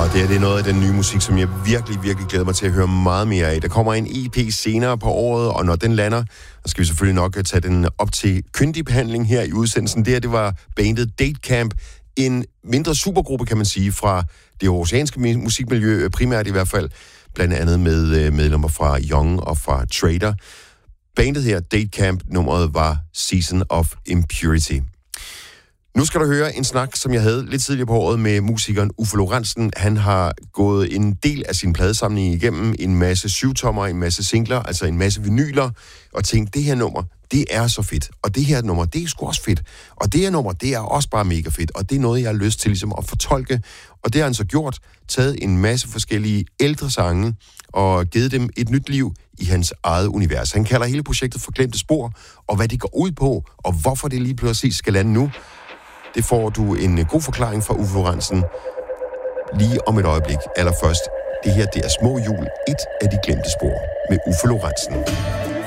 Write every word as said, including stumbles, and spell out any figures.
Og det her, det er noget af den nye musik, som jeg virkelig, virkelig glæder mig til at høre meget mere af. Der kommer en E P senere på året, og når den lander, så skal vi selvfølgelig nok tage den op til kyndig behandling her i udsendelsen. Det her, det var bandet Datecamp, en mindre supergruppe, kan man sige, fra det aarhusianske musikmiljø, primært i hvert fald, blandt andet med medlemmer fra Young og fra Trader. Bandet her, Datecamp, nummeret var Season of Impurity. Nu skal du høre en snak, som jeg havde lidt tidligere på året med musikeren Uffe Lorentzen. Han har gået en del af sin pladesamling igennem, en masse syvtommer, en masse singler, altså en masse vinyler, og tænkte, det her nummer, det er så fedt. Og det her nummer, det er sgu også fedt. Og det her nummer, det er også bare mega fedt. Og det er noget, jeg har lyst til ligesom at fortolke. Og det har han så gjort, taget en masse forskellige ældre sange, og givet dem et nyt liv i hans eget univers. Han kalder hele projektet for Glemte Spor, og hvad det går ud på, og hvorfor det lige pludselig skal lande nu. Det får du en god forklaring fra Uffe Lorentzen lige om et øjeblik. Allerførst, det her, det er Små Jul, et af de glemte spor med Uffe Lorentzen.